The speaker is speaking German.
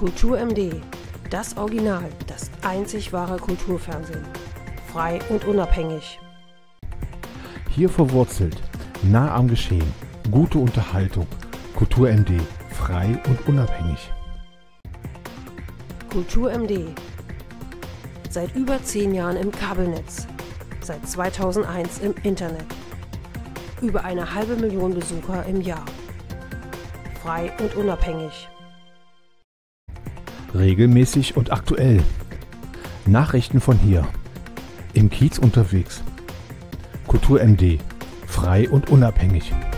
Kultur MD, das Original, das einzig wahre Kulturfernsehen. Frei und unabhängig. Hier verwurzelt, nah am Geschehen, gute Unterhaltung. Kultur MD, frei und unabhängig. Kultur MD. Seit über 10 Jahren im Kabelnetz. Seit 2001 im Internet. Über 500.000 Besucher im Jahr. Frei und unabhängig. Regelmäßig und aktuell. Nachrichten von hier. Im Kiez unterwegs. Kultur MD, frei und unabhängig.